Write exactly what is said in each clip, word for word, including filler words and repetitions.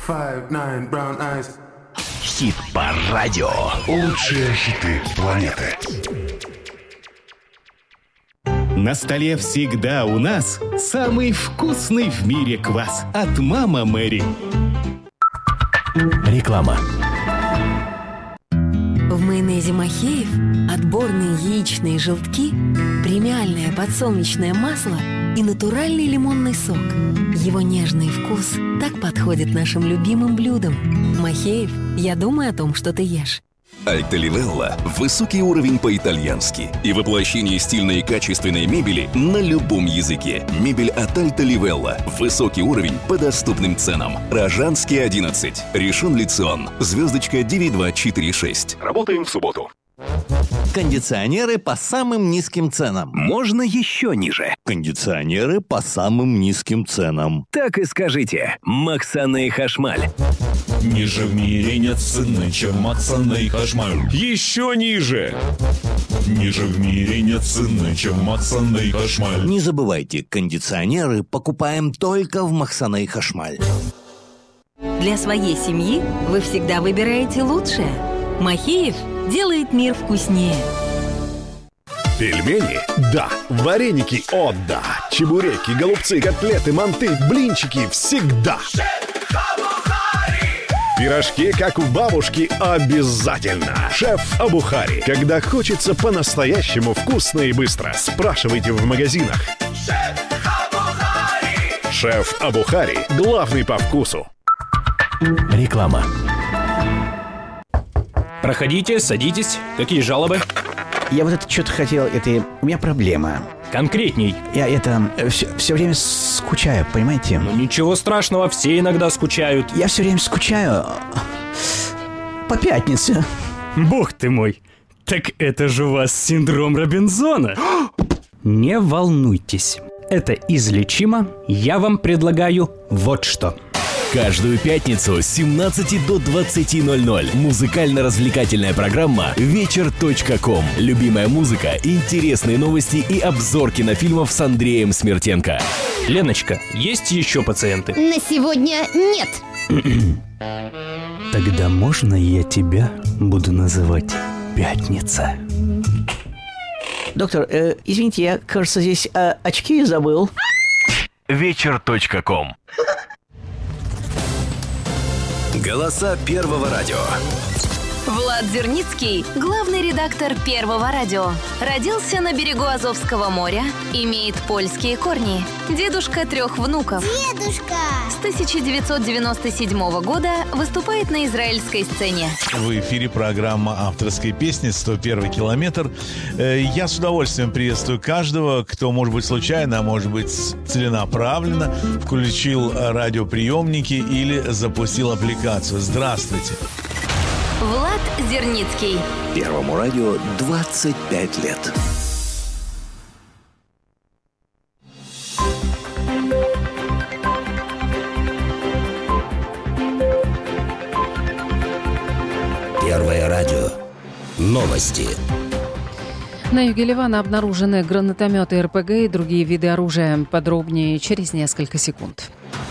five, nine, brown eyes. Хит-парадио. Лучшие хиты планеты. На столе всегда у нас самый вкусный в мире квас от «Мама Мэри». Реклама. В майонезе Махеев отборные яичные желтки, премиальное подсолнечное масло и натуральный лимонный сок. Его нежный вкус так подходит нашим любимым блюдам. Махеев, я думаю о том, что ты ешь. Альта Ливелла – высокий уровень по-итальянски и воплощение стильной и качественной мебели на любом языке. Мебель от Альта Ливелла. Высокий уровень по доступным ценам. Рожанский, одиннадцать. Решен Лицион. Звездочка девять два четыре шесть. Работаем в субботу. Кондиционеры по самым низким ценам. Можно еще ниже. Кондиционеры по самым низким ценам. Так и скажите. Максаны Хашмаль. Ниже в мире нет цены, чем Максаны Хашмаль. Еще ниже. Ниже в мире нет цены, чем Максаны Хашмаль. Не забывайте, кондиционеры покупаем только в Максаны Хашмаль. Для своей семьи вы всегда выбираете лучшее. Махеев делает мир вкуснее. Пельмени? Да. Вареники? О, да. Чебуреки, голубцы, котлеты, манты, блинчики всегда. Пирожки, как у бабушки, обязательно. Шеф Абухари. Когда хочется по-настоящему вкусно и быстро, спрашивайте в магазинах. Шеф Абухари. Главный по вкусу. Реклама. Проходите, садитесь. Какие жалобы? Я вот это что-то хотел, это... У меня проблема. Конкретней. Я это... Все, все время скучаю, понимаете? Ну ничего страшного, все иногда скучают. Я все время скучаю по пятнице. Бог ты мой. Так это же у вас синдром Робинзона. Не волнуйтесь. Это излечимо. Я вам предлагаю вот что. Каждую пятницу с семнадцати до двадцати ноль-ноль музыкально-развлекательная программа вечер точка ком. Любимая музыка, интересные новости и обзор кинофильмов с Андреем Смертенко. Леночка, есть еще пациенты? На сегодня нет. Тогда можно я тебя буду называть Пятница? Доктор, э, извините, я, кажется, здесь э, очки забыл. вечер точка ком. Голоса Первого радио. Влад Зерницкий, главный редактор Первого радио. Родился на берегу Азовского моря, имеет польские корни. Дедушка трех внуков. Дедушка! С тысяча девятьсот девяносто седьмого года выступает на израильской сцене. В эфире программа авторской песни «сто первый километр». Я с удовольствием приветствую каждого, кто, может быть, случайно, а может быть, целенаправленно включил радиоприемники или запустил аппликацию. Здравствуйте. Влад Зерницкий. Первому радио двадцать пять лет. Первое радио. Новости. На юге Ливана обнаружены гранатометы эр пэ гэ и другие виды оружия. Подробнее через несколько секунд.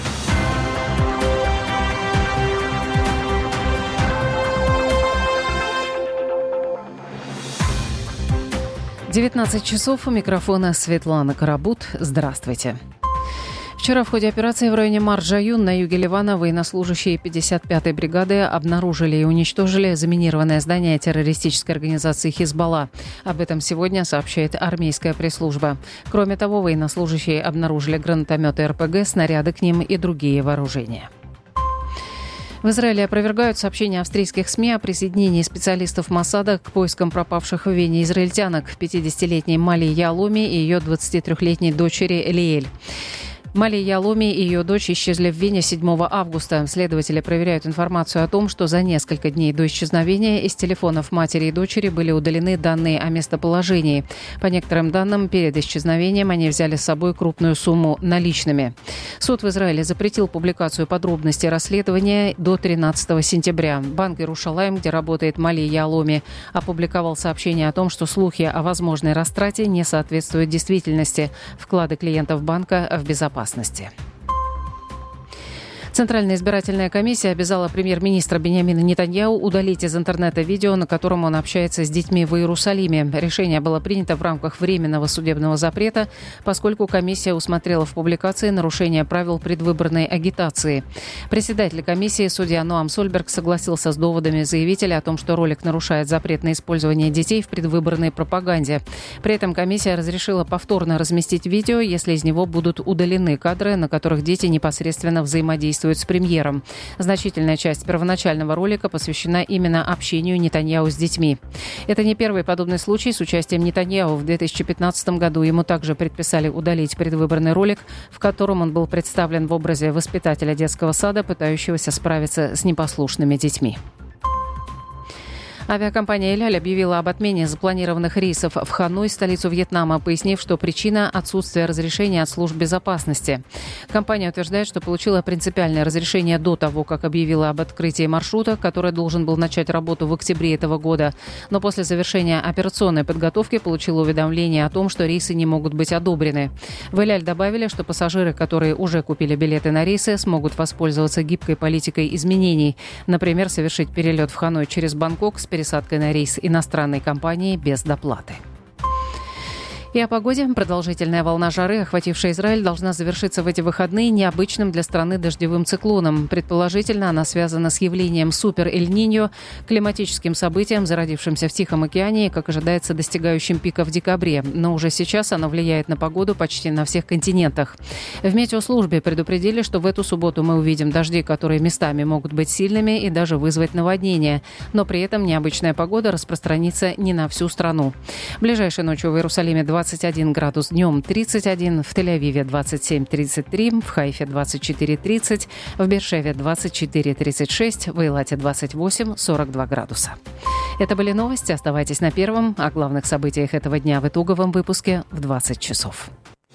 девятнадцать часов, у микрофона Светлана Карабут. Здравствуйте. Вчера в ходе операции в районе Марджаюн на юге Ливана военнослужащие пятьдесят пятой бригады обнаружили и уничтожили заминированное здание террористической организации «Хизбалла». Об этом сегодня сообщает армейская пресс-служба. Кроме того, военнослужащие обнаружили гранатометы эр пэ гэ, снаряды к ним и другие вооружения. В Израиле опровергают сообщения австрийских СМИ о присоединении специалистов Моссада к поискам пропавших в Вене израильтянок пятидесятилетней Мали Яломи и ее двадцатитрёхлетней дочери Элиэль. Мали Яломи и ее дочь исчезли в Вене седьмого августа. Следователи проверяют информацию о том, что за несколько дней до исчезновения из телефонов матери и дочери были удалены данные о местоположении. По некоторым данным, перед исчезновением они взяли с собой крупную сумму наличными. Суд в Израиле запретил публикацию подробностей расследования до тринадцатого сентября. Банк Иерушалаим, где работает Мали Яломи, опубликовал сообщение о том, что слухи о возможной растрате не соответствуют действительности. Вклады клиентов банка в безопасности. Центральная избирательная комиссия обязала премьер-министра Биньямина Нетаньяху удалить из интернета видео, на котором он общается с детьми в Иерусалиме. Решение было принято в рамках временного судебного запрета, поскольку комиссия усмотрела в публикации нарушение правил предвыборной агитации. Председатель комиссии, судья Ноам Сольберг, согласился с доводами заявителя о том, что ролик нарушает запрет на использование детей в предвыборной пропаганде. При этом комиссия разрешила повторно разместить видео, если из него будут удалены кадры, на которых дети непосредственно взаимодействуют с премьером. Значительная часть первоначального ролика посвящена именно общению Нетаньяху с детьми. Это не первый подобный случай с участием Нетаньяху. В две тысячи пятнадцатом году ему также предписали удалить предвыборный ролик, в котором он был представлен в образе воспитателя детского сада, пытающегося справиться с непослушными детьми. Авиакомпания «Эль Аль» объявила об отмене запланированных рейсов в Ханой, столицу Вьетнама, пояснив, что причина – отсутствие разрешения от служб безопасности. Компания утверждает, что получила принципиальное разрешение до того, как объявила об открытии маршрута, который должен был начать работу в октябре этого года. Но после завершения операционной подготовки получила уведомление о том, что рейсы не могут быть одобрены. В «Эль Аль» добавили, что пассажиры, которые уже купили билеты на рейсы, смогут воспользоваться гибкой политикой изменений. Например, совершить перелет в Ханой через Бангкок с пересадкой на рейс иностранной компании без доплаты. И о погоде. Продолжительная волна жары, охватившая Израиль, должна завершиться в эти выходные необычным для страны дождевым циклоном. Предположительно, она связана с явлением Супер-Эль-Ниньо, климатическим событием, зародившимся в Тихом океане и, как ожидается, достигающим пика в декабре. Но уже сейчас оно влияет на погоду почти на всех континентах. В метеослужбе предупредили, что в эту субботу мы увидим дожди, которые местами могут быть сильными и даже вызвать наводнение. Но при этом необычная погода распространится не на всю страну. Ближайшей ночью в Иерусалиме двадцать один градус, днем тридцать один, в Тель-Авиве двадцать семь тридцать три, в Хайфе двадцать четыре тридцать, в Беэр-Шеве двадцать четыре тридцать шесть, в Эйлате двадцать восемь сорок два градуса. Это были новости. Оставайтесь на Первом. О главных событиях этого дня в итоговом выпуске в двадцать часов.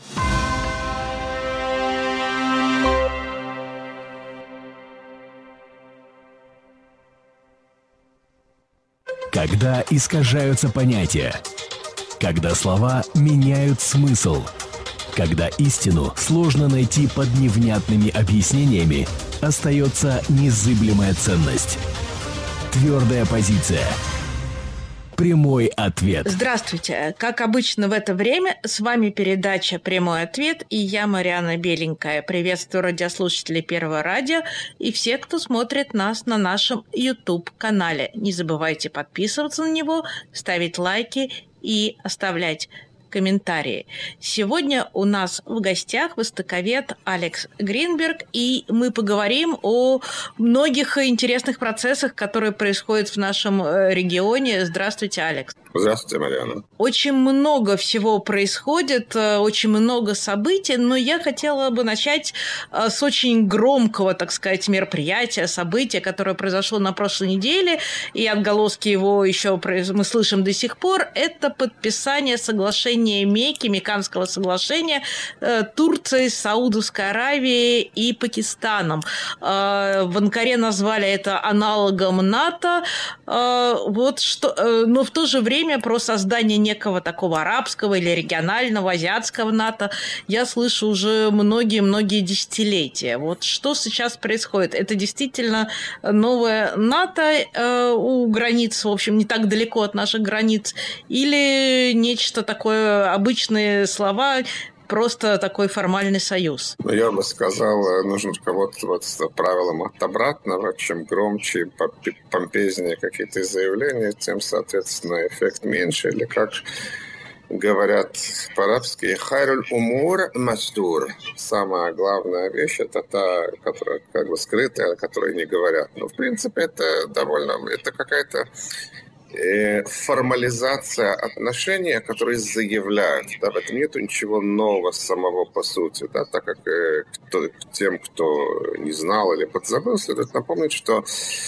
Когда искажаются понятия, когда слова меняют смысл, когда истину сложно найти под невнятными объяснениями, остается незыблемая ценность. Твердая позиция. Прямой ответ. Здравствуйте. Как обычно в это время, с вами передача «Прямой ответ» и я, Марианна Беленькая. Приветствую радиослушателей Первого радио и всех, кто смотрит нас на нашем YouTube-канале. Не забывайте подписываться на него, ставить лайки и оставлять комментарии. Сегодня у нас в гостях востоковед Алекс Гринберг, и мы поговорим о многих интересных процессах, которые происходят в нашем регионе. Здравствуйте, Алекс. Здравствуйте, Марианна. Очень много всего происходит, очень много событий, но я хотела бы начать с очень громкого, так сказать, мероприятия, события, которое произошло на прошлой неделе, и отголоски его еще мы слышим до сих пор. Это подписание соглашения Мекки, Мекканского соглашения Турции, Саудовской Аравией и Пакистаном. В Анкаре назвали это аналогом НАТО. Вот что, но в то же время про создание некого такого арабского или регионального, азиатского НАТО я слышу уже многие-многие десятилетия. Вот что сейчас происходит? Это действительно новое НАТО э, у границ, в общем, не так далеко от наших границ, или нечто такое, обычные слова, просто такой формальный союз? Ну, я бы сказал, нужно руководствоваться правилом от обратного. Чем громче, помпезнее какие-то заявления, тем, соответственно, эффект меньше. Или как говорят по-арабски, «хайруль умур мастур». Самая главная вещь – это та, которая как бы скрытая, о которой не говорят. Но, в принципе, это довольно... Это какая-то формализация отношений, которые заявляют. Да, в этом нет ничего нового самого по сути. Да, так как э, кто, тем, кто не знал или подзабыл, следует напомнить, что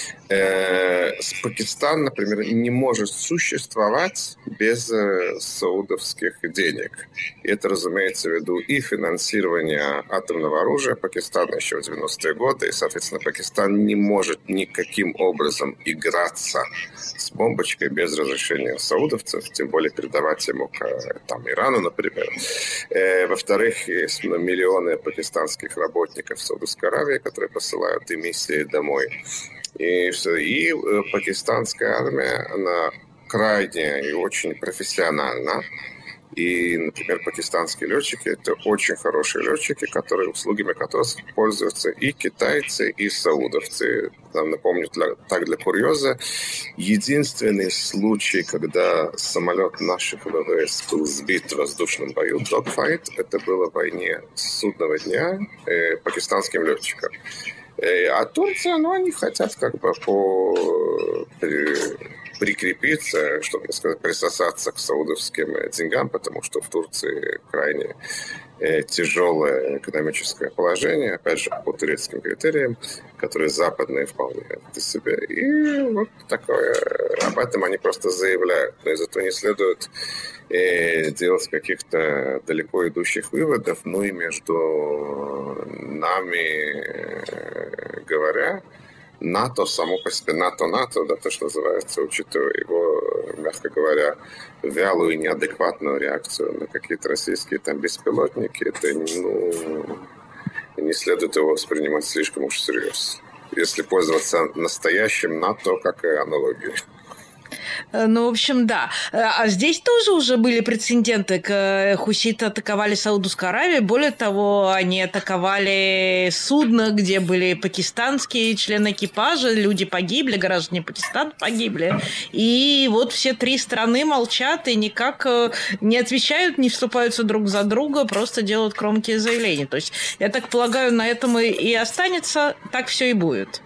э, Пакистан, например, не может существовать без э, саудовских денег. И это, разумеется, в виду и финансирование атомного оружия Пакистана еще в девяностые годы, и, соответственно, Пакистан не может никаким образом играться с бомбой, летчика без разрешения саудовцев, тем более передавать ему к там, Ирану, например. Во-вторых, есть миллионы пакистанских работников в Саудовской Аравии, которые посылают эмиссии домой. И, все. И пакистанская армия, она крайне и очень профессиональна. И, например, пакистанские летчики – это очень хорошие летчики, которые, услугами которых пользуются и китайцы, и саудовцы. Там, напомню, для, так для курьеза, единственный случай, когда самолет наших ВВС был сбит в воздушном бою, dogfight, это было в войне судного дня э, пакистанским летчикам. Э, а Турция, ну, они хотят как бы по... прикрепиться, чтобы, так сказать, присосаться к саудовским деньгам, потому что в Турции крайне э, тяжелое экономическое положение, опять же, по турецким критериям, которые западные вполне это себе. И вот такое. Об этом они просто заявляют. Но из этого не следует э, делать каких-то далеко идущих выводов. Ну и между нами э, говоря, НАТО, само по себе НАТО-НАТО, да, то, что называется, учитывая его, мягко говоря, вялую и неадекватную реакцию на какие-то российские там беспилотники, это, ну, не следует его воспринимать слишком уж всерьез. Если пользоваться настоящим НАТО, как и аналогией. Ну, в общем, да. А здесь тоже уже были прецеденты. Хуситы атаковали Саудовскую Аравию. Более того, они атаковали судно, где были пакистанские члены экипажа. Люди погибли, граждане Пакистана погибли. И вот все три страны молчат и никак не отвечают, не вступаются друг за друга, просто делают громкие заявления. То есть, я так полагаю, на этом и останется, так все и будет.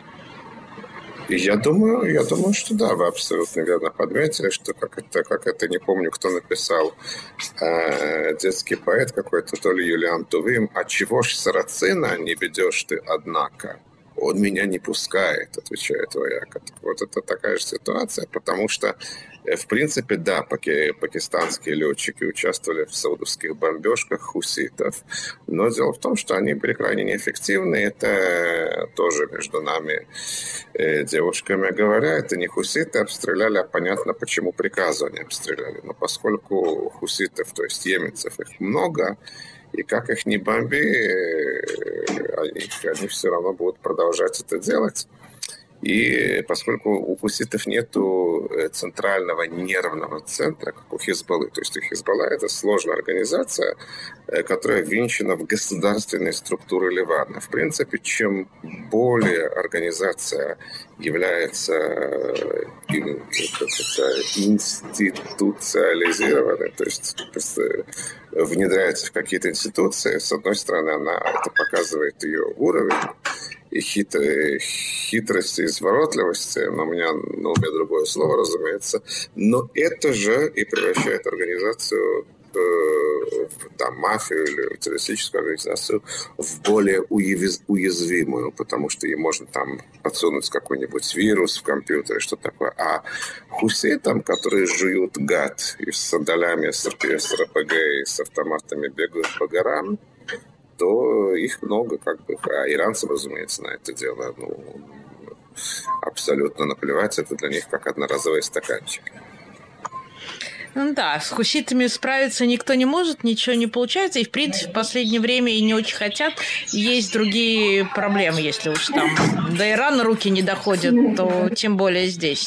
Я думаю, я думаю, что да, вы абсолютно верно подметили, что как это, как это, не помню, кто написал, э, детский поэт какой-то, то ли Юлиан Тувим, «А чего ж сарацина не ведешь ты, однако? Он меня не пускает», отвечает вояка. Так вот, это такая же ситуация, потому что, в принципе, да, паки, пакистанские летчики участвовали в саудовских бомбежках хуситов, но дело в том, что они были крайне неэффективны. Это тоже между нами э, девушками говоря, это не хуситы обстреляли, а понятно, почему приказу они обстреляли. Но поскольку хуситов, то есть йеменцев, их много, и как их не бомби, они, они все равно будут продолжать это делать. И поскольку у хуситов нету центрального нервного центра, как у Хизбаллы, то есть у Хизбалла это сложная организация, которая ввинчена в государственные структуры Ливана. В принципе, чем более организация является институциализированной, то есть внедряется в какие-то институции, с одной стороны, она это показывает ее уровень, и хитрые, хитрости и изворотливости, но у меня на уме другое слово, разумеется, но это же и превращает организацию э, там, мафию или террористическую организацию в более уязвимую, потому что ей можно там подсунуть какой-нибудь вирус в компьютере, что такое. А хуситам, которые жуют гад и с сандалями, с эр пи эс, эр пэ гэ и с автоматами бегают по горам, то их много, как бы, а иранцам, разумеется, на это дело, ну, абсолютно наплевать, это для них как одноразовые стаканчики. Ну да, с хуситами справиться никто не может, ничего не получается, и, в принципе, в последнее время и не очень хотят. Есть другие проблемы, если уж там до Ирана руки не доходят, то тем более здесь.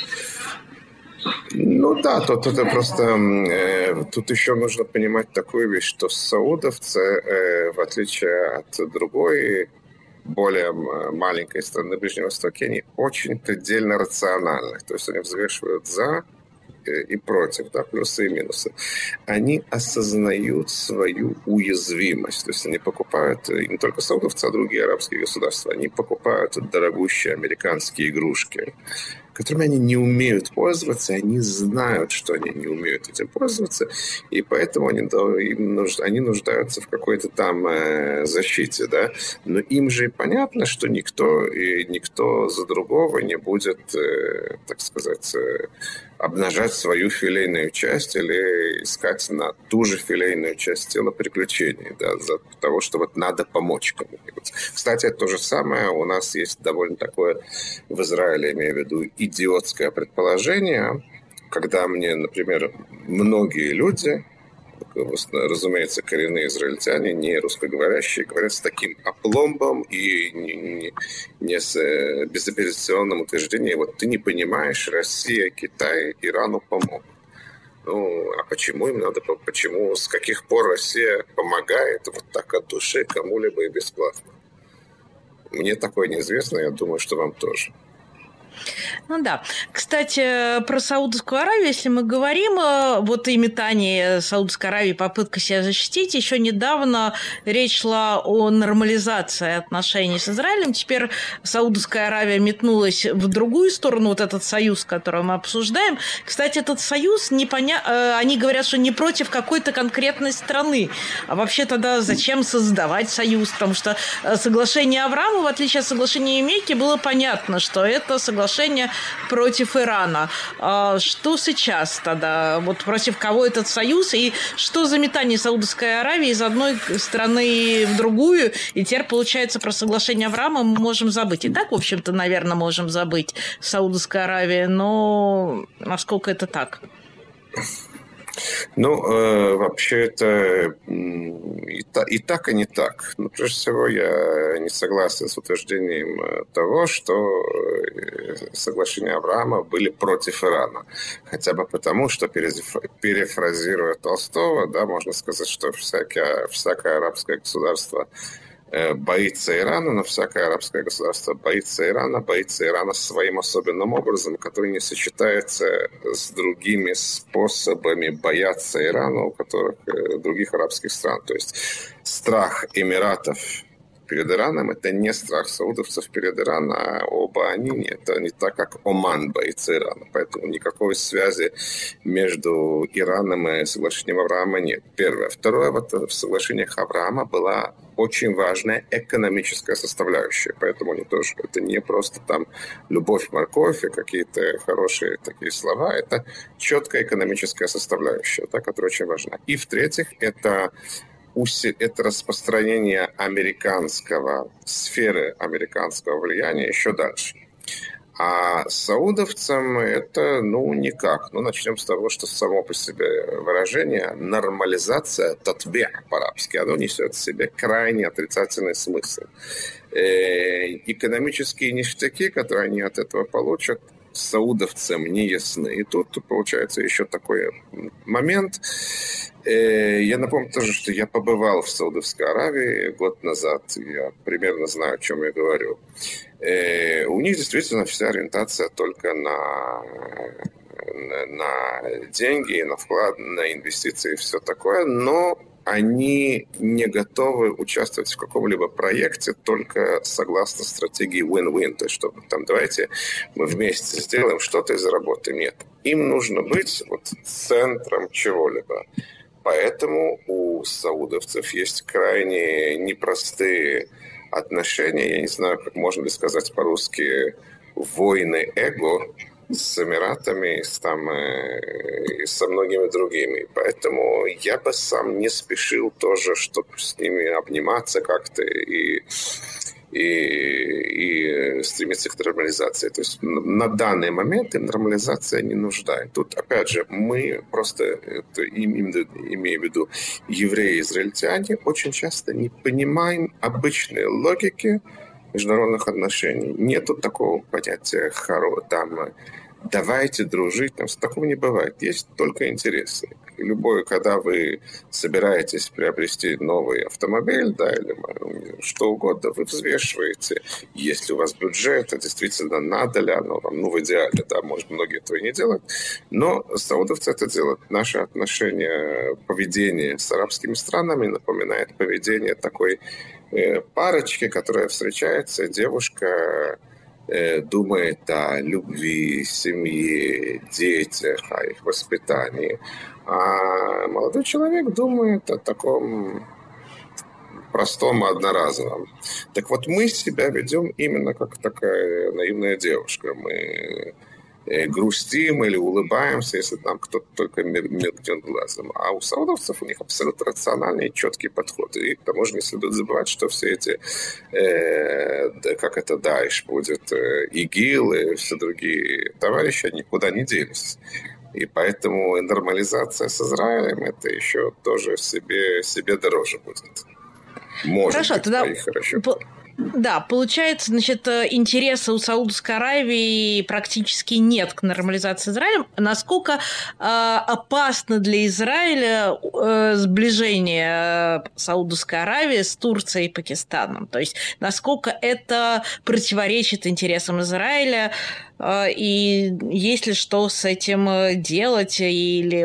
Ну да, тут это просто э, тут еще нужно понимать такую вещь, что саудовцы, э, в отличие от другой, более маленькой страны Ближнего Востока, они очень предельно рациональны. То есть они взвешивают за и против, да, плюсы и минусы. Они осознают свою уязвимость. То есть они покупают, и не только саудовцы, а другие арабские государства, они покупают дорогущие американские игрушки, которыми они не умеют пользоваться, и они знают, что они не умеют этим пользоваться, и поэтому они, им нужд, они нуждаются в какой-то там э, защите, да. Но им же понятно, что никто и никто за другого не будет, э, так сказать, э, обнажать свою филейную часть или искать на ту же филейную часть тела приключений, да, за того, что вот надо помочь кому-нибудь. Кстати, это то же самое. У нас есть довольно такое в Израиле, имею в виду, идиотское предположение, когда мне, например, многие люди, разумеется, коренные израильтяне, не русскоговорящие, говорят с таким опломбом и не, не, не с безапелляционным утверждением: вот ты не понимаешь, Россия, Китай Ирану помогут. Ну, а почему им надо, почему, с каких пор Россия помогает вот так от души кому-либо и бесплатно? Мне такое неизвестно, я думаю, что вам тоже. Ну да. Кстати, про Саудовскую Аравию, если мы говорим, вот и метание Саудовской Аравии, попытка себя защитить, еще недавно речь шла о нормализации отношений с Израилем. Теперь Саудовская Аравия метнулась в другую сторону, вот этот союз, который мы обсуждаем. Кстати, этот союз, непоня... они говорят, что не против какой-то конкретной страны. А вообще тогда зачем создавать союз? Потому что соглашение Авраама, в отличие от соглашения Мекки, было понятно, что это соглашение против Ирана. Что сейчас тогда? Вот против кого этот союз? И что за метание Саудовской Аравии из одной страны в другую? И теперь, получается, про соглашение Авраама мы можем забыть. И так, в общем-то, наверное, можем забыть Саудовской Аравии. Но насколько это так? Ну, э, вообще это и, та, и так, и не так. Но прежде всего я не согласен с утверждением того, что соглашения Авраама были против Ирана. Хотя бы потому, что, перефразируя Толстого, да, можно сказать, что всякое, всякое арабское государство боится Ирана, но всякое арабское государство боится Ирана, боится Ирана своим особенным образом, который не сочетается с другими способами бояться Ирана, у которых других арабских стран. То есть страх Эмиратов перед Ираном – это не страх саудовцев перед Ираном, а оба они – это не так, как Оман боится Ирана. Поэтому никакой связи между Ираном и соглашением Авраама нет. Первое. Второе. Вот в соглашениях Авраама была очень важная экономическая составляющая. Поэтому они тоже, это не просто там любовь-морковь и какие-то хорошие такие слова. Это четкая экономическая составляющая, та, которая очень важна. И в-третьих, это это распространение американского, сферы американского влияния еще дальше. А саудовцам это, ну, никак. Ну, начнем с того, что само по себе выражение «нормализация», «татбе» по-арабски, оно несет в себе крайне отрицательный смысл. Э, экономические ништяки, которые они от этого получат, саудовцам не ясны. И тут получается еще такой момент. Я напомню тоже, что я побывал в Саудовской Аравии год назад. Я примерно знаю, о чем я говорю. У них действительно вся ориентация только на, на, на деньги, на вклад, на инвестиции и все такое. Но они не готовы участвовать в каком-либо проекте только согласно стратегии win-win. То есть, чтобы там, давайте мы вместе сделаем что-то и заработаем. Нет. Им нужно быть вот центром чего-либо. Поэтому у саудовцев есть крайне непростые отношения. Я не знаю, как можно ли сказать по-русски, войны эго с Эмиратами, с, там, и со многими другими. Поэтому я бы сам не спешил тоже, чтобы с ними обниматься как-то и, и, и стремиться к нормализации. То есть на данный момент им нормализация не нужна. И тут, опять же, мы просто, это, имея в виду евреи и израильтяне, очень часто не понимаем обычной логики международных отношений. Нету такого понятия хоро, там, давайте дружить, там, такого не бывает. Есть только интересы. И любое, когда вы собираетесь приобрести новый автомобиль, да, или что угодно, вы взвешиваете, есть ли у вас бюджет, а действительно надо ли оно вам, ну, в идеале, да, может, многие этого и не делают, но саудовцы это делают. Наше отношение, поведение с арабскими странами напоминает поведение такой парочки, которая встречается, девушка э, думает о любви, семье, детях, о их воспитании, а молодой человек думает о таком простом и одноразовом. Так вот, мы себя ведем именно как такая наивная девушка. Мы грустим или улыбаемся, если там кто-то только мелькнет глазом. А у саудовцев у них абсолютно рациональный и четкий подход. И к тому же не следует забывать, что все эти, э, как это, Даиш будет, э, ИГИЛ и все другие товарищи никуда не делись. И поэтому нормализация с Израилем это еще тоже себе, себе дороже будет. Может Хорошо, быть, тогда... по их расчетам. Да, получается, значит, интереса у Саудовской Аравии практически нет к нормализации с Израилем. Насколько э, опасно для Израиля э, сближение Саудовской Аравии с Турцией и Пакистаном? То есть, насколько это противоречит интересам Израиля, э, и есть ли что с этим делать, или...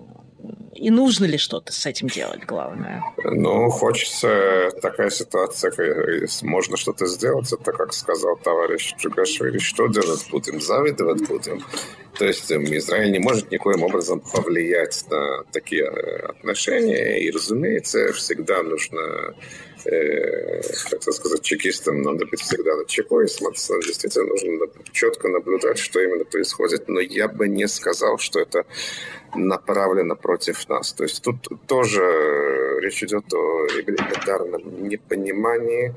И нужно ли что-то с этим делать, главное? Ну, хочется такая ситуация, если можно что-то сделать, это, как сказал товарищ Джугашвили, что делать будем? Завидовать будем? То есть Израиль не может никоим образом повлиять на такие отношения, и, разумеется, всегда нужно, э, как сказать, чекистам надо быть всегда на чеку, и действительно нужно четко наблюдать, что именно происходит, но я бы не сказал, что это направлено против нас. То есть тут тоже речь идет о элементарном непонимании,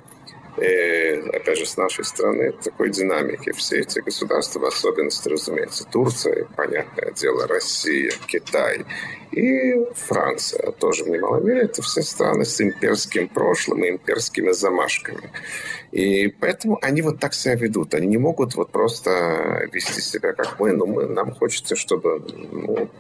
э, опять же, с нашей стороны, такой динамики. Все эти государства, в особенности, разумеется, Турция, понятное дело, Россия, Китай и Франция, тоже в немалой мере, это все страны с имперским прошлым и имперскими замашками. И поэтому они вот так себя ведут. Они не могут вот просто вести себя как мы, но мы, нам хочется, чтобы, ну,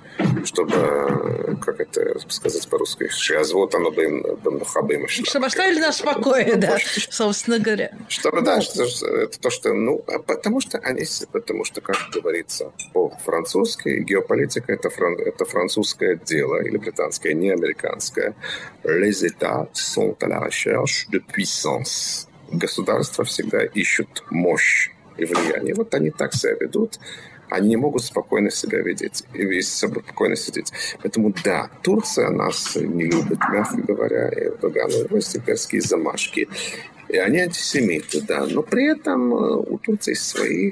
чтобы, как это сказать по-русски, шиазвот оно бы мухабым. Чтобы оставили нас в покое, да, собственно говоря. Чтобы, да, это то, что, ну, потому что они, потому что, как говорится по-французски, геополитика это, фран, это французское дело, или британское, не американское. Les États sont à la recherche de puissance. Государства всегда ищут мощь и влияние. Вот они так себя ведут. Они не могут спокойно себя видеть, и спокойно сидеть. Поэтому, да, Турция нас не любит, мягко говоря, и Эрдоган, у него есть имперские замашки. И они антисемиты, да. Но при этом у Турции есть свои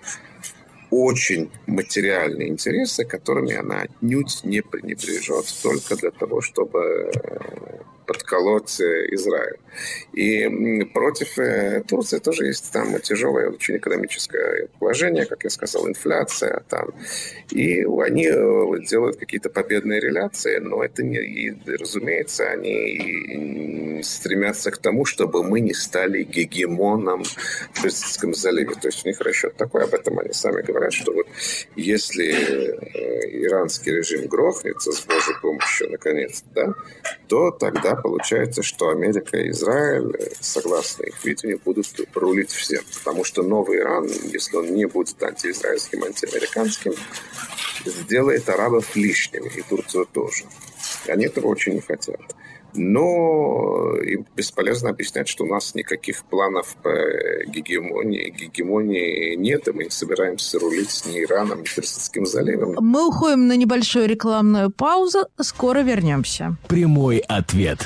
очень материальные интересы, которыми она отнюдь не пренебрежет только для того, чтобы подколоть Израиль. И против Турции тоже есть там тяжелое очень экономическое положение, как я сказал, инфляция там. И они делают какие-то победные реляции, но это не, и, разумеется, они стремятся к тому, чтобы мы не стали гегемоном в Персидском заливе. То есть у них расчет такой, об этом они сами говорят, что вот если иранский режим грохнется с Божьей помощью, наконец, да, то тогда получается, что Америка и Израиль, согласно их видению, будут рулить всем. Потому что новый Иран, если он не будет антиизраильским, антиамериканским, сделает арабов лишними, и Турцию тоже. Они этого очень не хотят. Но им бесполезно объяснять, что у нас никаких планов по гегемонии, гегемонии нет, и мы не собираемся рулить ни Ираном, ни Персидским заливом. Мы уходим на небольшую рекламную паузу, скоро вернемся. Прямой ответ.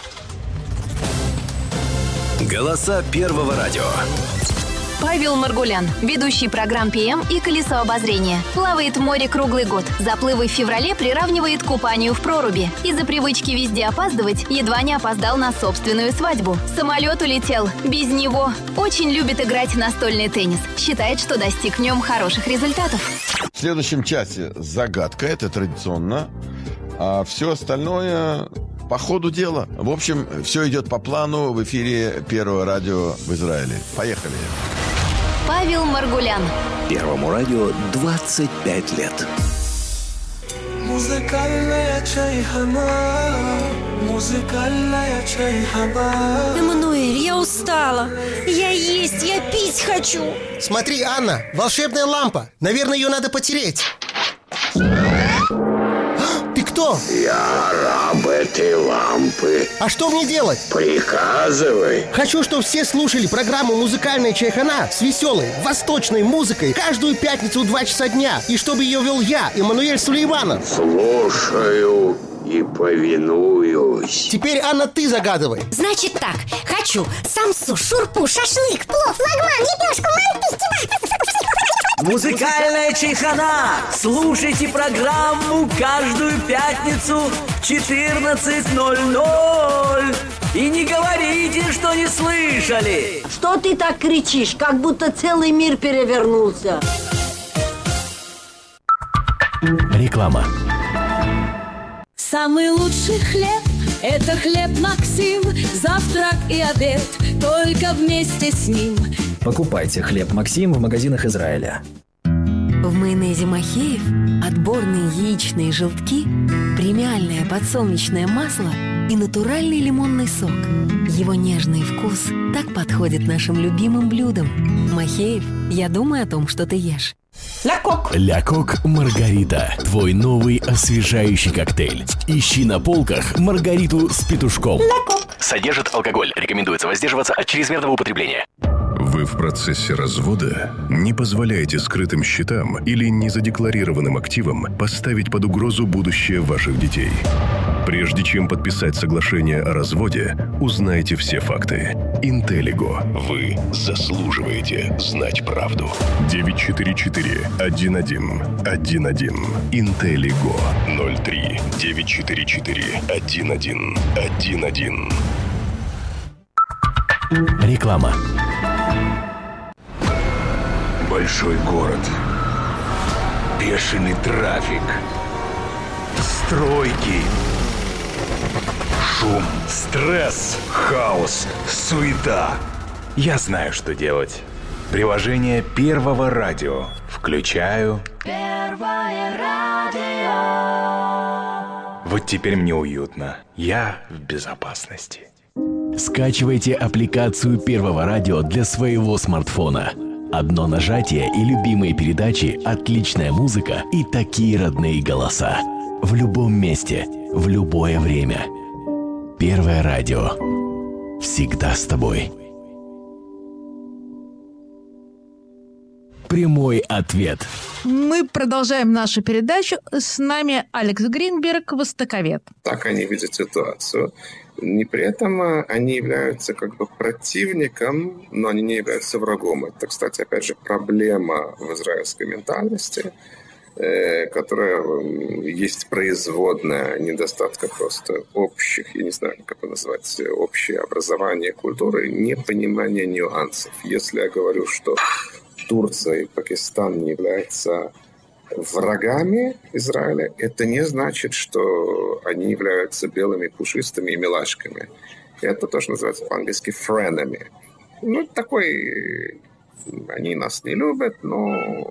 Голоса Первого радио. Павел Маргулян, ведущий программ «Пи Эм» и «Колесо обозрения». Плавает в море круглый год. Заплывы в феврале приравнивает к купанию в проруби. Из-за привычки везде опаздывать едва не опоздал на собственную свадьбу. Самолет улетел. Без него. Очень любит играть в настольный теннис. Считает, что достиг в нем хороших результатов. В следующем часе загадка. Это традиционно. А все остальное... по ходу дела. В общем, все идет по плану в эфире Первого радио в Израиле. Поехали. Павел Маргулян. Первому радио двадцать пять лет. Эммануэль, я устала. Я есть, я пить хочу. Смотри, Анна, волшебная лампа. Наверное, ее надо потереть. Ты кто? Я раб этой лампы. А что мне делать? Приказывай. Хочу, чтобы все слушали программу «Музыкальная чайхана» с веселой, восточной музыкой каждую пятницу в два часа дня. И чтобы ее вел я, Эммануэль Сулейманов. Слушаю и повинуюсь. Теперь, Анна, ты загадывай. Значит так, хочу самсу, шурпу, шашлык, плов, лагман, лепешку, манту, Музыкальная чайхана! Слушайте программу каждую пятницу в четырнадцать ноль ноль. И не говорите, что не слышали. Что ты так кричишь, как будто целый мир перевернулся? Реклама. Самый лучший хлеб – это хлеб Максим. Завтрак и обед только вместе с ним. Покупайте хлеб Максим в магазинах Израиля. В майонезе Махеев отборные яичные желтки, премиальное подсолнечное масло и натуральный лимонный сок. Его нежный вкус так подходит нашим любимым блюдам. Махеев, я думаю о том, что ты ешь. Ля-Кок. Ля-Кок Маргарита. Твой новый освежающий коктейль. Ищи на полках Маргариту с петушком. Ля-Кок. Содержит алкоголь. Рекомендуется воздерживаться от чрезмерного употребления. Вы в процессе развода? Не позволяйте скрытым счетам или незадекларированным активам поставить под угрозу будущее ваших детей. Прежде чем подписать соглашение о разводе, узнайте все факты. Интеллиго. Вы заслуживаете знать правду. девять четыре четыре один один один один. Интеллиго. ноль три девять четыре четыре один один один один. Реклама. Большой город. Бешеный трафик. Стройки. Шум, стресс, хаос, суета. Я знаю, что делать. Приложение Первого радио. Включаю. Первое радио. Вот теперь мне уютно. Я в безопасности. Скачивайте аппликацию Первого радио для своего смартфона. Одно нажатие и любимые передачи, отличная музыка и такие родные голоса. В любом месте, в любое время. Первое радио. Всегда с тобой. Прямой ответ. Мы продолжаем нашу передачу. С нами Алекс Гринберг, востоковед. Так они видят ситуацию. Не при этом они являются как бы противником, но они не являются врагом. Это, кстати, опять же, проблема в израильской ментальности, которая есть производная недостатка просто общих, я не знаю, как это назвать, общее образование культуры, непонимание нюансов. Если я говорю, что Турция и Пакистан не являются врагами Израиля, это не значит, что они являются белыми, пушистыми и милашками. Это то, что называется по-английски френами. Ну, такой... Они нас не любят, но...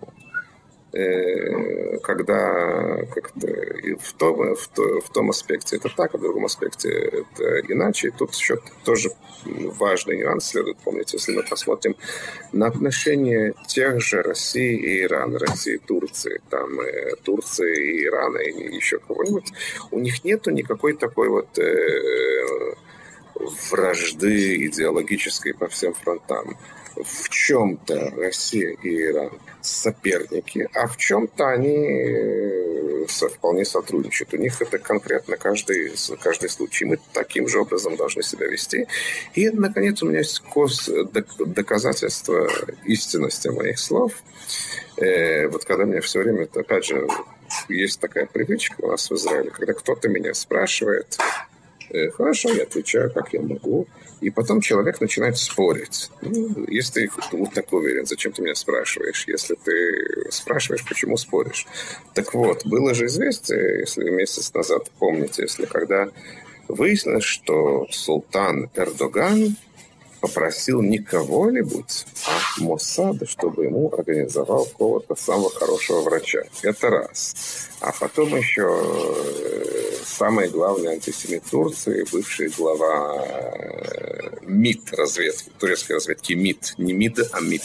когда как-то и в том, в, то, в том аспекте это так, а в другом аспекте это иначе. И тут еще тоже важный нюанс следует помнить, если мы посмотрим на отношения тех же России и Ирана, России и Турции, там э, Турции и Ирана и еще кого-нибудь, у них нету никакой такой вот э, вражды идеологической по всем фронтам. В чем-то Россия и Иран соперники, а в чем-то они вполне сотрудничают. У них это конкретно каждый, каждый случай. Мы таким же образом должны себя вести. И, наконец, у меня есть кос, доказательство истинности моих слов. Э, вот когда мне все время, это, опять же, есть такая привычка у нас в Израиле, когда кто-то меня спрашивает, э, хорошо, я отвечаю, как я могу. И потом человек начинает спорить. Ну, если ты вот так уверен, зачем ты меня спрашиваешь? Если ты спрашиваешь, почему споришь? Так вот, было же известие, если месяц назад, помните, если когда выяснилось, что султан Эрдоган попросил не кого-нибудь, а Моссада, чтобы ему организовал какого-то самого хорошего врача. Это раз. А потом еще самый главный антисемит Турции, бывший глава МИД разведки, турецкой разведки МИД. Не МИД, а МИД.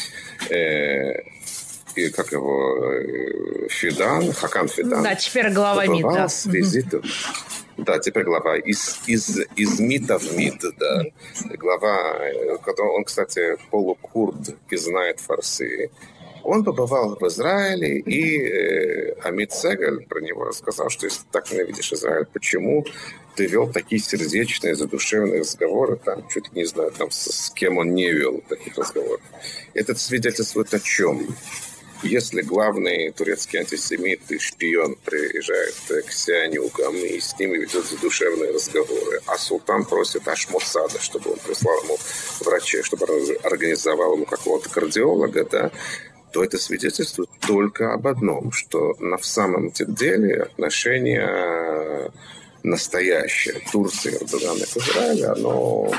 И как его Фидан, Хакан Фидан. Да, теперь глава МИД, да. С визитом. Да, теперь глава из, из, из МИДа в МИД, да. Глава, он, кстати, полукурд и знает фарси. Он побывал в Израиле, и э, Амит Сегаль про него рассказал, что если ты так ненавидишь Израиль, почему ты вел такие сердечные, задушевные разговоры, там, чуть не знаю, там, с, с кем он не вел таких разговоров. Это свидетельствует о чем? Если главный турецкий антисемит и шпион приезжает к сионюкам и с ними ведет задушевные разговоры, а султан просит аж Моссада, чтобы он прислал ему врачей, чтобы он организовал ему какого-то кардиолога, да, то это свидетельствует только об одном, что на самом деле отношения настоящее Турции, Эрдогана к Израилю, оно,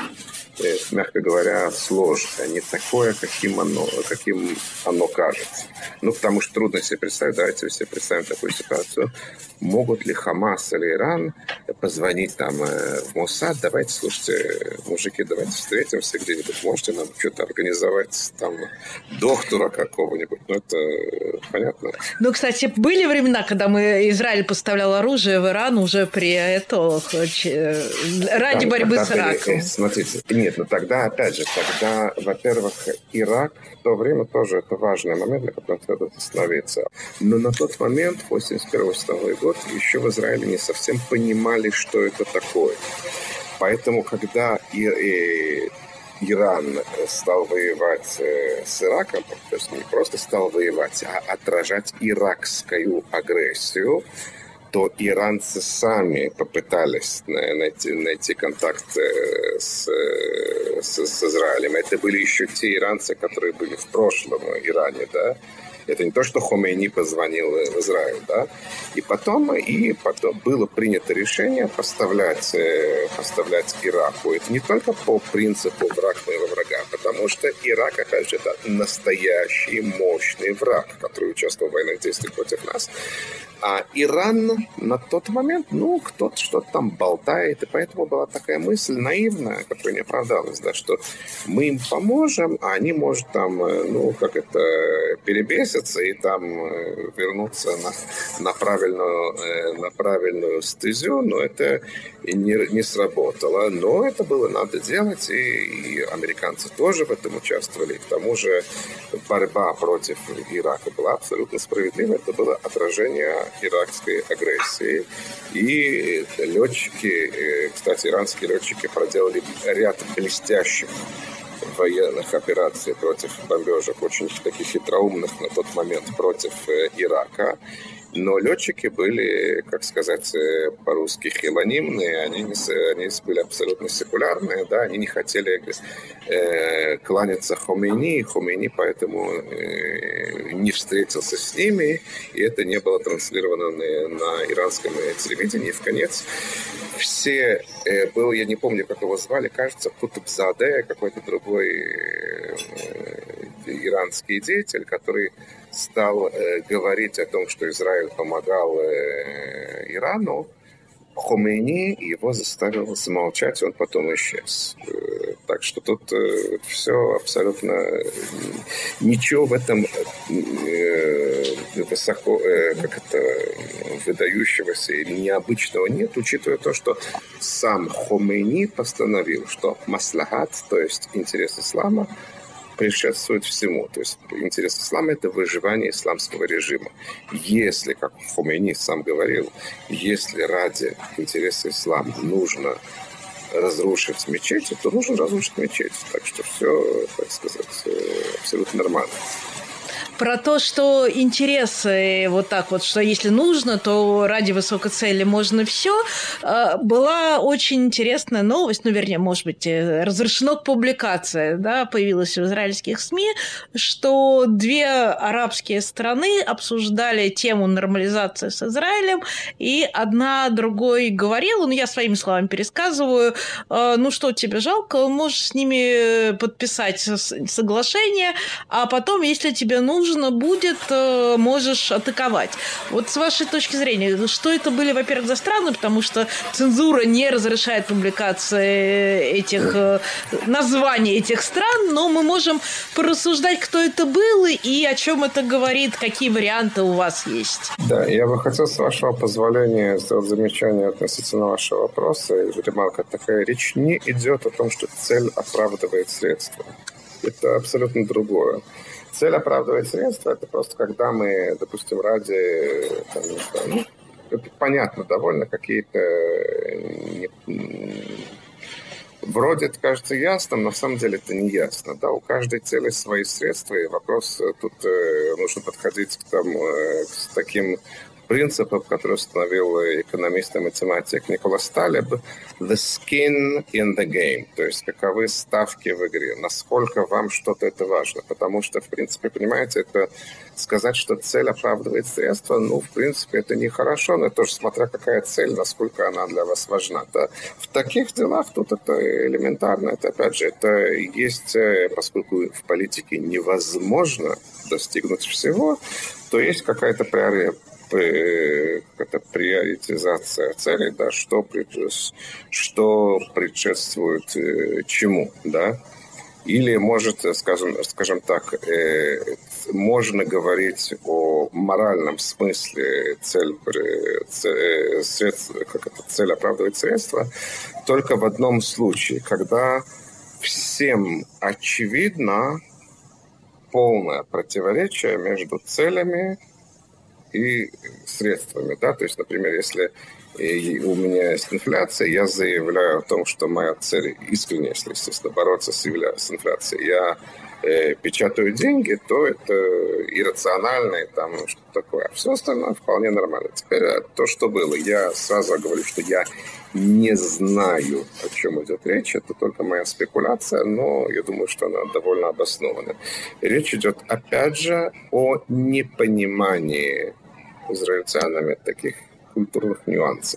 мягко говоря, сложное, не такое, каким оно, каким оно кажется. Ну, потому что трудно себе представить, давайте себе представим такую ситуацию. Могут ли Хамас или Иран позвонить там в Моссад, давайте, слушайте, мужики, давайте встретимся где-нибудь, можете нам что-то организовать, там, доктора какого-нибудь, ну, это понятно. Ну, кстати, были времена, когда мы, Израиль поставлял оружие в Иран уже при этих, ради да, борьбы с Ираком. Были, смотрите, нет, ну тогда, опять же, тогда, во-первых, Ирак в то время тоже это важный момент, на котором надо остановиться. Но на тот момент, восемьдесят первый восемьдесят второй год, еще в Израиле не совсем понимали, что это такое. Поэтому, когда и, и Иран стал воевать с Ираком, то есть не просто стал воевать, а отражать иракскую агрессию, то иранцы сами попытались найти, найти контакт с, с, с Израилем. Это были еще те иранцы, которые были в прошлом Иране, да. Это не то, что Хомейни позвонил в Израиль, да. И потом, и потом было принято решение поставлять, поставлять Ираку. Это не только по принципу враг моего врага, потому что Ирак, опять же, это настоящий мощный враг, который участвовал в военных действиях против нас. А Иран на тот момент, ну, кто-то что-то там болтает, и поэтому была такая мысль наивная, которая не оправдалась, да, что мы им поможем, а они, может, там, ну, как это, перебесятся и там вернуться на, на, правильную, на правильную стезю, но это не, не сработало. Но это было надо делать, и, и американцы тоже в этом участвовали. К тому же борьба против Ирака была абсолютно справедлива. Это было отражение иракской агрессии. И летчики, кстати, иранские летчики проделали ряд блестящих военных операций против бомбежек, очень таких хитроумных на тот момент против Ирака. Но летчики были, как сказать, по-русски хилонимные, они, не, они были абсолютно секулярные, да, они не хотели э, кланяться Хомейни, Хомейни поэтому э, не встретился с ними, и это не было транслировано на, на иранском телевидении. В конец все, э, был, я не помню, как его звали, кажется, Кутубзаде, какой-то другой э, иранский деятель, который стал э, говорить о том, что Израиль помогал э, Ирану, Хомейни его заставил замолчать, и он потом исчез. Э, так что тут э, все абсолютно... Ничего в этом э, высоко, э, как это, выдающегося или необычного нет, учитывая то, что сам Хомейни постановил, что маслахат, то есть интерес ислама, предшествует всему. То есть интерес ислама – это выживание исламского режима. Если, как Хомейни сам говорил, если ради интереса ислама нужно разрушить мечети, то нужно разрушить мечеть. Так что все, так сказать, абсолютно нормально. Про то, что интересы вот так вот, что если нужно, то ради высокой цели можно все, была очень интересная новость, ну, вернее, может быть, разрешено к публикации, да, появилась в израильских СМИ, что две арабские страны обсуждали тему нормализации с Израилем, и одна другой говорила, ну, я своими словами пересказываю, ну, что тебе жалко, можешь с ними подписать соглашение, а потом, если тебе нужно, будет, можешь атаковать. Вот с вашей точки зрения, что это были, во-первых, за страны, потому что цензура не разрешает публикации этих названий этих стран, но мы можем порассуждать, кто это был и о чем это говорит, какие варианты у вас есть. Да, я бы хотел, с вашего позволения, сделать замечание относительно вашего вопроса. Ремарка такая: речь не идет о том, что цель оправдывает средства. Это абсолютно другое. Цель оправдывает средства. Это просто когда мы, допустим, ради, там, не знаю, ну, это понятно довольно, какие-то не, Вроде это кажется ясным, но на самом деле это не ясно. Да, у каждой цели свои средства, и вопрос тут э, нужно подходить к, там, э, к таким принципам, которые установил экономист и математик Николас Талеб: the skin in the game, то есть каковы ставки в игре, насколько вам что-то это важно. Потому что, в принципе, понимаете, это сказать, что цель оправдывает средства, ну, в принципе, это нехорошо, но тоже смотря какая цель, насколько она для вас важна. Да? В таких делах тут это элементарно, это, опять же, это есть, поскольку в политике невозможно достигнуть всего, то есть какая-то приоритет. Это приоритизация целей, да, что, что предшествует э, чему, да, или может, скажем, скажем так, э, можно говорить о моральном смысле цель, цель, средств, как это, цель оправдывает средства только в одном случае, когда всем очевидно полное противоречие между целями и средствами, да, то есть, например, если у меня есть инфляция, я заявляю о том, что моя цель искренне, если, естественно, бороться с инфляцией, я э, печатаю деньги, то это иррационально и там что-то такое. А все остальное вполне нормально. Теперь то, что было, я сразу говорю, что я не знаю, о чем идет речь, это только моя спекуляция, но я думаю, что она довольно обоснована. Речь идет, опять же, о непонимании израильтянами таких культурных нюансов.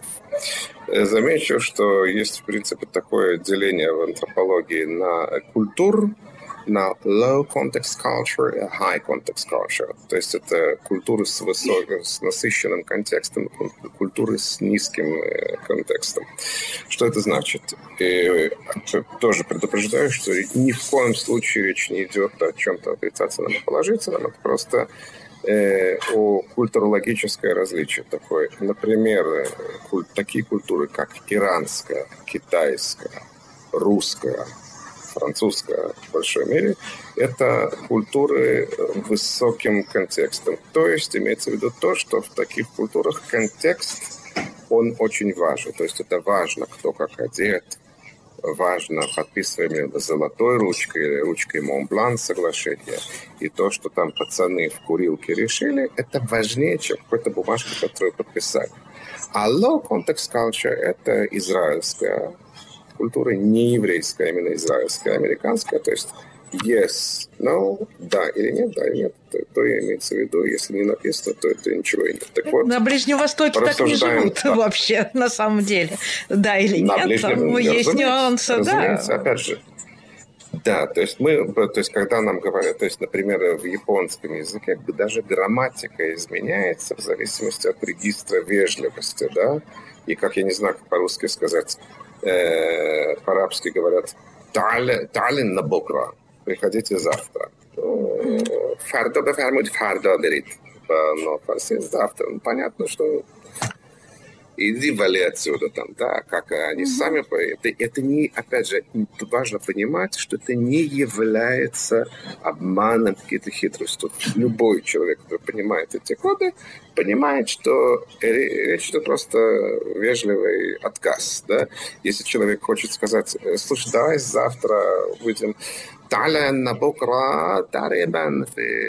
Замечу, что есть, в принципе, такое деление в антропологии на культур, на low context culture и high context culture. То есть это культуры с, высоким, с насыщенным контекстом, культуры с низким контекстом. Что это значит? И тоже предупреждаю, что ни в коем случае речь не идет о чем-то отрицательном и положительном. Это просто э, о культурологическое различие такое. Например, куль- такие культуры, как иранская, китайская, русская, французская в большой мере, это культуры высоким контекстом. То есть имеется в виду то, что в таких культурах контекст, он очень важен. То есть это важно, кто как одет, важно, подписываем золотой ручкой или ручкой Монблан соглашения. И то, что там пацаны в курилке решили, это важнее, чем какой-то бумажка, которую подписали. А low context culture – это израильская культура, не еврейская, а именно израильская, американская, то есть yes, no, да или нет, да или нет, то, то имеется в виду, если не написано, то это ничего и нет. Так вот, на Ближнем Востоке так не живут да. вообще, на самом деле, да или на нет, Ближнем, там есть нюансы, разумеется, да. Опять же, да, то есть мы, то есть когда нам говорят, то есть, например, в японском языке даже грамматика изменяется в зависимости от регистра вежливости, да, и как я не знаю, как по-русски сказать, э, по-арабски говорят «Талин на букра», приходите завтра. «Фардо бефармуть фардо берит», но фарси завтра. Ну, понятно, что иди вали отсюда там, да, как они mm-hmm. сами... Это, это не, опять же, важно понимать, что это не является обманом, какие-то хитрости. Тут любой человек, который понимает эти коды, понимает, что речь идет просто вежливый отказ, да. Если человек хочет сказать, слушай, давай завтра выйдем Тален на букра тарибан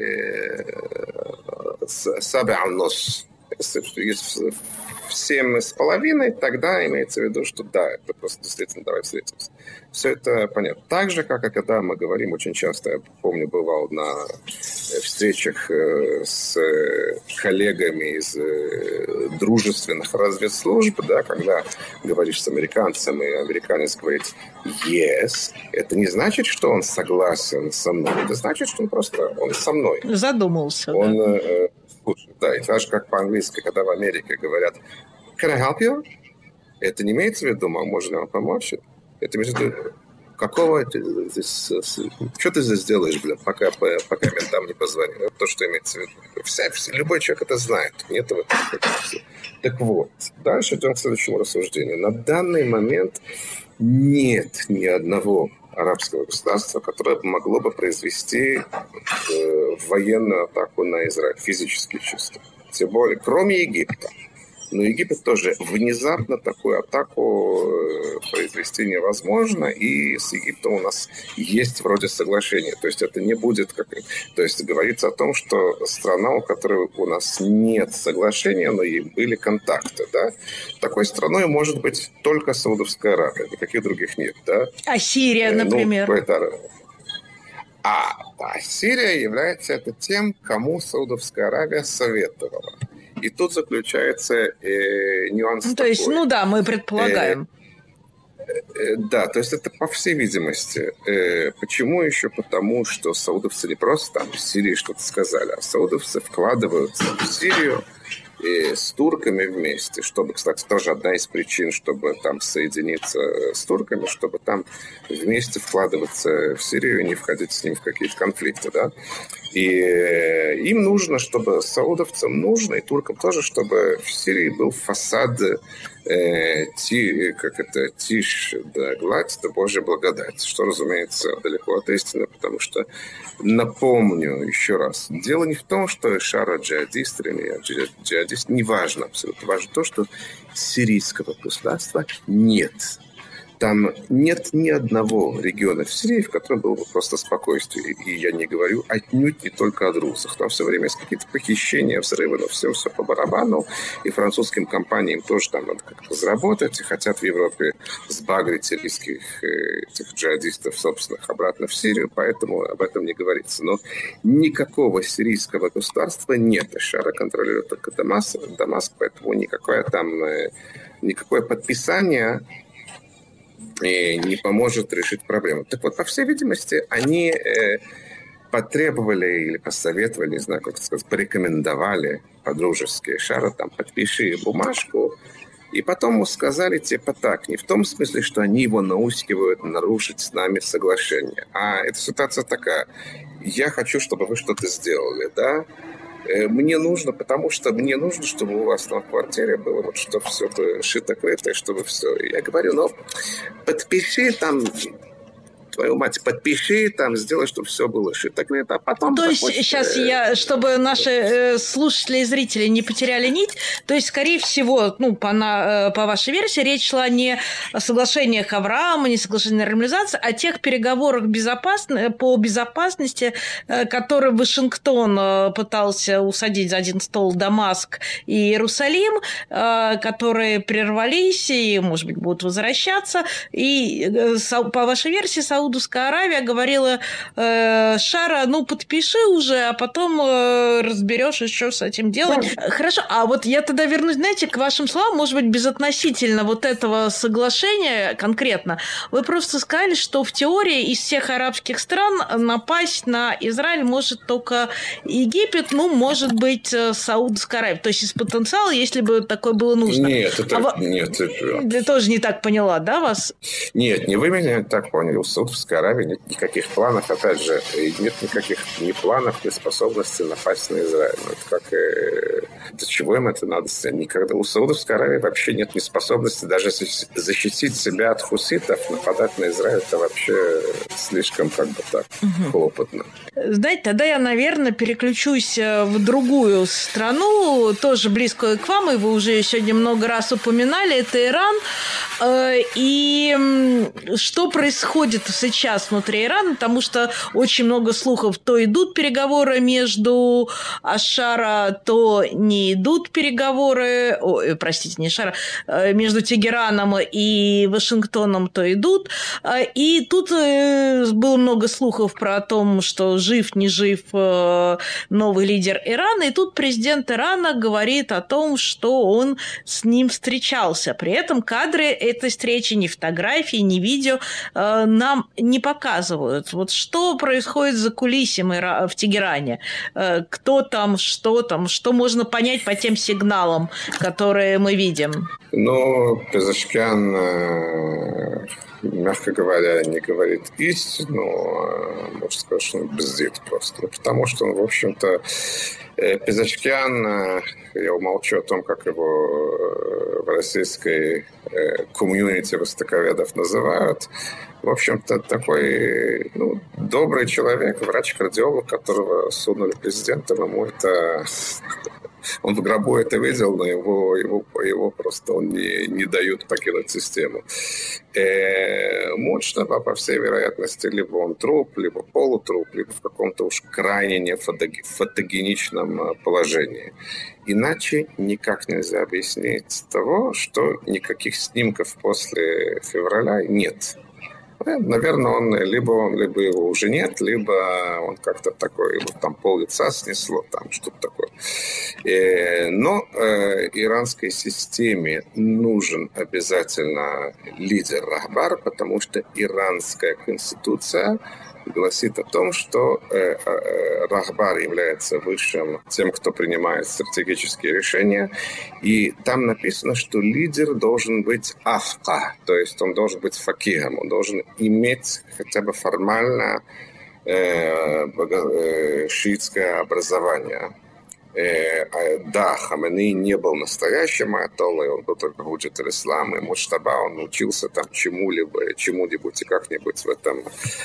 саб'ан-нус. Если в семь с половиной, тогда имеется в виду, что да, это просто действительно давай встретимся. Все это понятно. Так же, как и когда мы говорим очень часто, я помню, бывал на встречах с коллегами из дружественных разведслужб, да, когда говоришь с американцем, и американец говорит yes, это не значит, что он согласен со мной, это значит, что он просто он со мной. Задумался. Он, да. э, Да, и так же, как по-английски, когда в Америке говорят «Can I help you?» Это не имеется в виду, можно ли вам помочь? Это имеется в виду, какого ты здесь... Что ты здесь делаешь, блин, пока, пока ментам не позвонил? Это то, что имеется в виду. Вся, любой человек это знает. Нет вот. Так вот, дальше идем к следующему рассуждению. На данный момент нет ни одного арабского государства, которое могло бы произвести э, военную атаку на Израиль, физически чисто. Тем более, кроме Египта. Но Египет тоже внезапно такую атаку произвести невозможно, и с Египтом у нас есть вроде соглашение. То есть это не будет как... То есть говорится о том, что страна, у которой у нас нет соглашения, но и были контакты, да? Такой страной может быть только Саудовская Аравия, никаких других нет, да? А Сирия, например? Ну, это... А, а Сирия является это тем, кому Саудовская Аравия советовала. И тут заключается э, нюанс ну, такой. То есть, ну да, мы предполагаем. Э, э, да, то есть это по всей видимости. Э, почему еще? Потому что саудовцы не просто там в Сирии что-то сказали, а саудовцы вкладываются в Сирию и с турками вместе, чтобы, кстати, тоже одна из причин, чтобы там соединиться с турками, чтобы там вместе вкладываться в Сирию и не входить с ним в какие-то конфликты, да. И им нужно, чтобы саудовцам нужно, и туркам тоже, чтобы в Сирии был фасад э, ти, как это, тишь да гладь, да Божья благодать, что, разумеется, далеко от истины, потому что, напомню еще раз, дело не в том, что Шара джихадист или не джихадист, не важно абсолютно, важно то, что сирийского государства нет. Там нет ни одного региона в Сирии, в котором было бы просто спокойствие. И я не говорю отнюдь не только о друзах. Там все время есть какие-то похищения, взрывы, но всем все по барабану. И французским компаниям тоже там надо как-то заработать. И хотят в Европе сбагрить сирийских этих джихадистов собственных обратно в Сирию. Поэтому об этом не говорится. Но никакого сирийского государства нет. Шара контролирует только Дамаск, Дамаск, поэтому никакое там никакое подписание и не поможет решить проблему. Так вот, по всей видимости, они э, потребовали или посоветовали, не знаю, как сказать, порекомендовали по-дружески Шара, там, подпиши бумажку, и потом ему сказали, типа, так, не в том смысле, что они его наускивают нарушить с нами соглашение, а эта ситуация такая, я хочу, чтобы вы что-то сделали, да, мне нужно, потому что мне нужно, чтобы у вас там в квартире было, вот, чтобы все было шито-крыто, чтобы все. Я говорю, ну, подпиши там, твою мать, подпиши там, сделай, чтобы все было шито-крыто, а потом... То есть, захочешь... сейчас я, чтобы наши э, слушатели и зрители не потеряли нить, то есть, скорее всего, ну, по, на, по вашей версии, речь шла не о соглашениях Авраама, не о соглашениях нормализации, а о тех переговорах безопасн... по безопасности, э, которые Вашингтон э, пытался усадить за один стол Дамаск и Иерусалим, э, которые прервались и, может быть, будут возвращаться. И э, по вашей версии, Саудовская Аравия говорила э, Шара, ну, подпиши уже, а потом э, разберешь, что с этим делать. Да. Хорошо, а вот я тогда вернусь, знаете, к вашим словам, может быть, безотносительно вот этого соглашения конкретно. Вы просто сказали, что в теории из всех арабских стран напасть на Израиль может только Египет, ну, может быть, Саудовская Аравия. То есть из потенциала, если бы такое было нужно. Нет, это... А нет, это... Я тоже не так поняла, да, вас? Нет, не вы меня так поняли. В Саудовской Аравии нет никаких планов, опять же, нет никаких ни планов, ни способностей напасть на Израиль. Ну, это как... Э, для чего им это надо? Никогда. У Саудовской Аравии вообще нет ни способности даже защитить себя от хуситов, нападать на Израиль, это вообще слишком как бы так угу. хлопотно. Знаете, тогда я, наверное, переключусь в другую страну, тоже близкую к вам, и вы уже сегодня много раз упоминали, это Иран. И что происходит сейчас внутри Ирана, потому что очень много слухов, то идут переговоры между Ашара, то не идут переговоры, ой, простите, не Ашара, между Тегераном и Вашингтоном, то идут. И тут было много слухов про то, что жив, не жив новый лидер Ирана, и тут президент Ирана говорит о том, что он с ним встречался. При этом кадры этой встречи, ни фотографии, ни видео нам не показывают. Вот что происходит за кулисами в Тегеране? Кто там, что там, что можно понять по тем сигналам, которые мы видим? Ну, Пезешкиан, мягко говоря, не говорит истину, можно сказать, что он бздит просто. Ну, потому что он, в общем-то, Пезешкиан, я умолчу о том, как его в российской комьюнити востоковедов называют, в общем-то, такой ну, добрый человек, врач-кардиолог, которого сунули президентом, ему это он в гробу это видел, но его, его, его просто он не, не дают покинуть систему. Э, Муджтаба, по всей вероятности, либо он труп, либо полутруп, либо в каком-то уж крайне нефотогеничном положении. Иначе никак нельзя объяснить того, что никаких снимков после февраля нет. Наверное, он либо он, либо его уже нет, либо он как-то такой, его там пол лица снесло, там что-то такое. Но э, иранской системе нужен обязательно лидер Рахбар, потому что иранская конституция гласит о том, что э, э, Рахбар является высшим тем, кто принимает стратегические решения. И там написано, что лидер должен быть афка, то есть он должен быть факихом, он должен иметь хотя бы формально э, э, шиитское образование. Э, да, Хаминей не был настоящим аятоллой, он был только худжат ислам, и Муджтаба, он учился там чему-либо, чему-нибудь и как-нибудь в этом,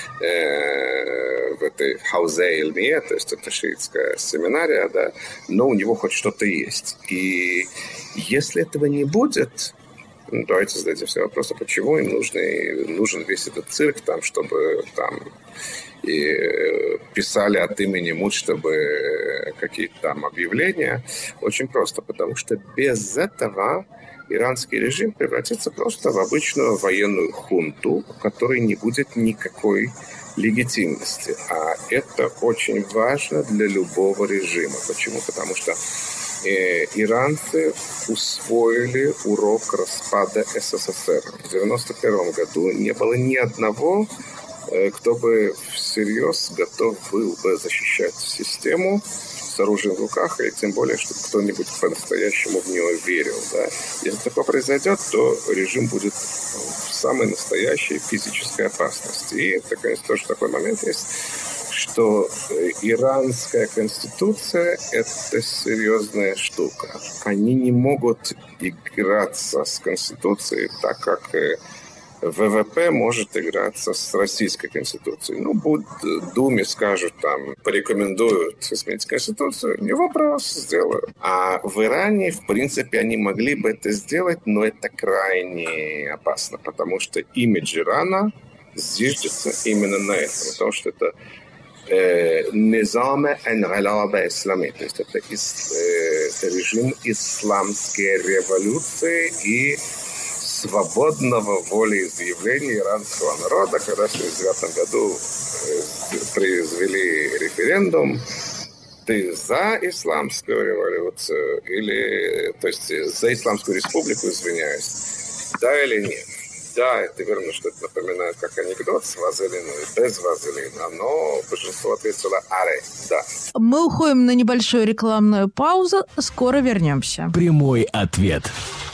э, в этой хаузе ильмие, то есть это шиитская семинария, да, но у него хоть что-то есть. И если этого не будет, ну, давайте зададим все вопросы, почему им нужен, нужен весь этот цирк, там, чтобы там и писали от имени Муджтабы какие-то там объявления. Очень просто, потому что без этого иранский режим превратится просто в обычную военную хунту, у которой не будет никакой легитимности. А это очень важно для любого режима. Почему? Потому что э, иранцы усвоили урок распада СССР. В девяносто первом году не было ни одного, кто бы всерьез готов был бы защищать систему с оружием в руках, и тем более, чтобы кто-нибудь по-настоящему в нее верил. Да? Если такое произойдет, то режим будет в самой настоящей физической опасности. И это, конечно, тоже такой момент есть, что иранская конституция – это серьезная штука. Они не могут играться с конституцией так, как ВВП может играться с российской конституцией. Ну, будь Думе скажут, там, порекомендуют изменить конституцию, не вопрос, сделаю. А в Иране, в принципе, они могли бы это сделать, но это крайне опасно, потому что имидж Ирана зиждется именно на этом, потому что это низам эн-галаба ислами, то есть это, э, это режим исламской революции и свободного волеизъявления иранского народа, когда в шестьдесят девятом году произвели референдум, ты за исламскую революцию или, то есть за исламскую республику, извиняюсь, да или нет? Да, это верно, что это напоминает как анекдот с вазелином и без вазелина, но большинство ответило «аре», да. Мы уходим на небольшую рекламную паузу, скоро вернемся. Прямой ответ.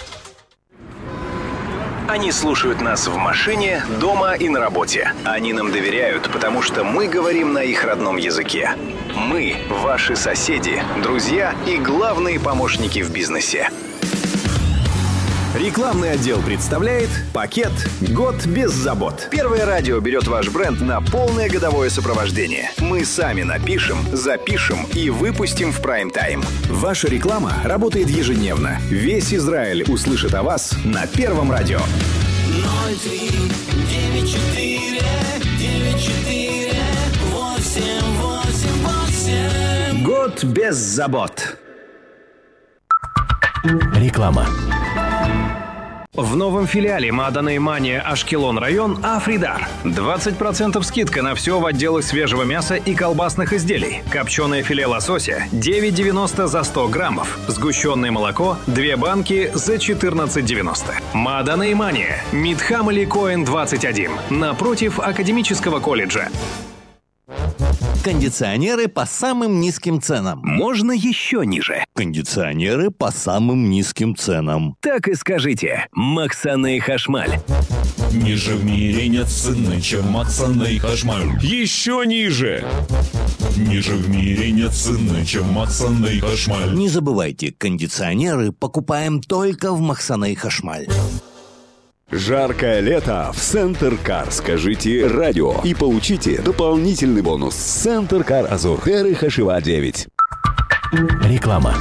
Они слушают нас в машине, дома и на работе. Они нам доверяют, потому что мы говорим на их родном языке. Мы – ваши соседи, друзья и главные помощники в бизнесе. Рекламный отдел представляет пакет «Год без забот». Первое радио берет ваш бренд на полное годовое сопровождение. Мы сами напишем, запишем и выпустим в прайм-тайм. Ваша реклама работает ежедневно. Весь Израиль услышит о вас на Первом радио. ноль три девять четыре девять четыре восемь восемь восемь. Год без забот. Реклама. В новом филиале Маданей Мания Ашкелон район Афридар. двадцать процентов скидка на все в отделах свежего мяса и колбасных изделий. Копченое филе лосося девять девяносто за сто граммов. Сгущенное молоко две банки за четырнадцать девяносто. Маданей Мания. Мидхам Али Коэн двадцать один. Напротив Академического колледжа. Кондиционеры по самым низким ценам. Можно еще ниже. Кондиционеры по самым низким ценам. Так и скажите. Максаней Хашмаль. Ниже в мире нет цены, чем Максаней Хашмаль. Еще ниже. Ниже в мире нет цены, чем Максаней Хашмаль. Не забывайте, кондиционеры покупаем только в Максаней Хашмаль. Жаркое лето в Центр Кар. Скажите радио и получите дополнительный бонус. Центр Кар Азур. Эры Хашива девять. Реклама.